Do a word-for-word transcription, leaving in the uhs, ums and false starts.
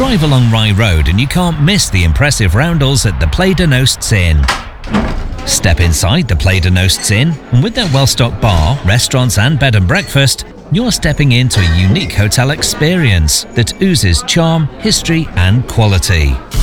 Drive along Rye Road and you can't miss the impressive roundels at the Play de Nosts Inn. Step inside the Play de Nosts Inn, and with their well-stocked bar, restaurants and bed and breakfast, you're stepping into a unique hotel experience that oozes charm, history and quality.